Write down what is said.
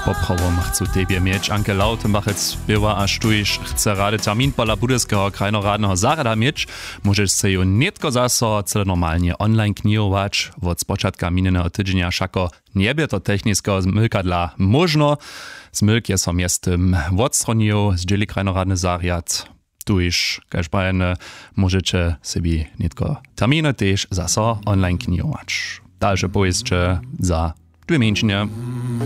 Poprawom chcú tebie mieć. Anke Lautenbachec była aż tuż chce rady termin pola budyskiego krajnoradnego zarada mieć. Możesz se ju netko zaso cele normalnie online knihować. Od spočatka minionego tydzienia szako nie bie to technicznego zmylka dla można. Zmylk je som jestem odstronił z dzieli krajnoradny zariad. Tuż, każbajne, możecie sobie netko terminy też zaso online knihować. Dalsze pojeździe za 2 miesiące.